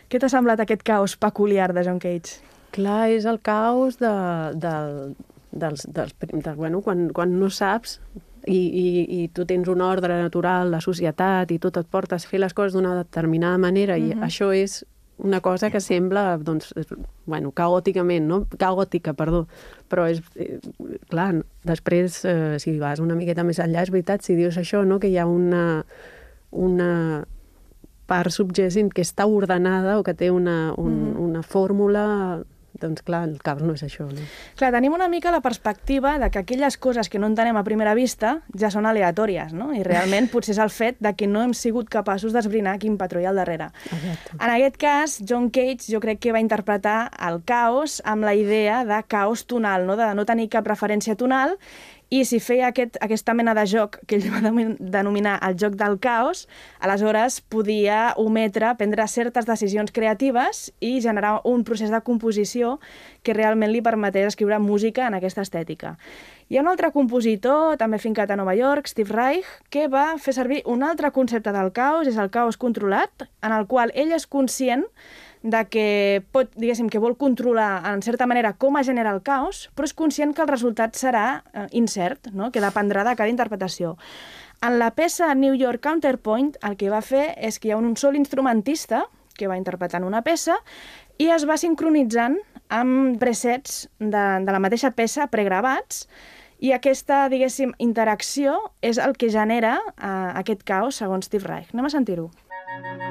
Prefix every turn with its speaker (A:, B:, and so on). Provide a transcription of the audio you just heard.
A: Què t'ha semblat aquest caos peculiar de John Cage?
B: Clar, és el caos quan no saps i tu tens un ordre natural, la societat, i tot et porta a fer les coses d'una determinada manera, i això és una cosa que sembla, doncs, caòticament, no? Caòtica, perdó. Però és, clar, després, si vas una miqueta més enllà, és veritat, si dius això, no? Que hi ha una part subjacent que està ordenada o que té una fórmula, doncs clar, el caos no és això, no?
A: Clar, tenim una mica la perspectiva de que aquelles coses que no entenem a primera vista ja són aleatòries, no? I realment potser és el fet de que no hem sigut capaços d'esbrinar quin patró hi ha al darrere.
B: Exacte.
A: En aquest cas, John Cage jo crec que va interpretar el caos amb la idea de caos tonal, no? De no tenir cap referència tonal, i si feia aquesta mena de joc que ell va denominar el joc del caos, aleshores podia prendre certes decisions creatives i generar un procés de composició que realment li permetés escriure música en aquesta estètica. Hi ha un altre compositor, també fincat a Nova York, Steve Reich, que va fer servir un altre concepte del caos, és el caos controlat, en el qual ell és conscient de que que vol controlar en certa manera com es genera el caos, però és conscient que el resultat serà incert, no? Que dependrà de cada interpretació. En la peça New York Counterpoint el que va fer és que hi ha un sol instrumentista que va interpretant una peça i es va sincronitzant amb presets de la mateixa peça pregravats, i aquesta, interacció és el que genera aquest caos, segons Steve Reich. Anem a sentir-ho.